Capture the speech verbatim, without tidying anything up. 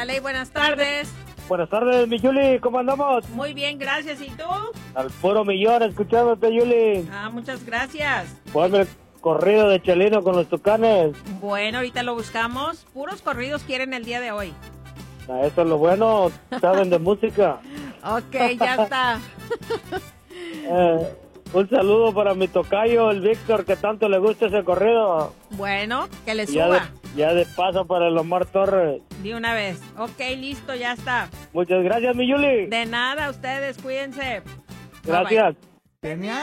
Ándale, buenas tardes. Buenas tardes, mi Yuli, ¿cómo andamos? Muy bien, gracias. ¿Y tú? Al puro millón, escuchándote, Yuli. Ah, muchas gracias. Ponme el corrido de Chelino con los Tucanes. Bueno, ahorita lo buscamos. Puros corridos quieren el día de hoy. Ah, eso es lo bueno, saben de música. Ok, ya está. Eh, un saludo para mi tocayo, el Víctor, que tanto le gusta ese corrido. Bueno, que le Ya suba. de, ya de paso para el Omar Torres. De una vez. Ok, listo, ya está. Muchas gracias, mi Yuli. De nada, ustedes, cuídense. Gracias. Genial.